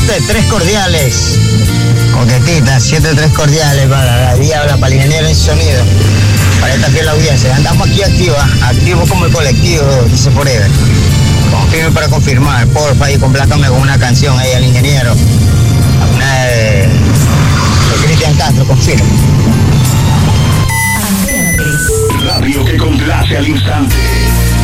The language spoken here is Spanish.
7-3 cordiales. Coquetita, 7-3 cordiales para la Diabla, para el ingeniero en sonido. Para esta fiel audiencia. Andamos aquí activos como el colectivo, dice Forever. Confirme para confirmar, porfa, y complácame con una canción ahí al ingeniero. Una de Cristian Castro, confirme. Radio que complace al instante.